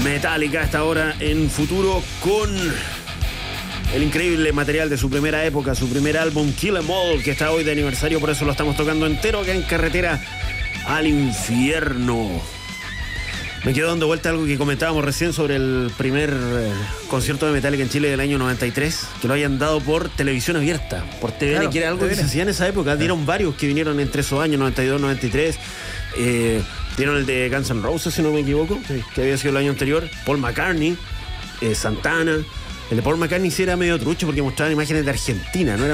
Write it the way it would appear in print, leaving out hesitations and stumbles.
Metallica a esta hora en Futuro con el increíble material de su primera época, su primer álbum Kill 'Em All, que está hoy de aniversario, por eso lo estamos tocando entero acá en Carretera al Infierno. Me quedo dando vuelta algo que comentábamos recién sobre el primer concierto de Metallica en Chile del año 93, que lo hayan dado por televisión abierta, por TVN, claro, que era algo que se hacía en esa época. Dieron varios que vinieron entre esos años, 92, 93. Dieron el de Guns N' Roses, si no me equivoco, sí, que había sido el año anterior. Paul McCartney, Santana. El de Paul McCartney sí era medio trucho porque mostraban imágenes de Argentina, no era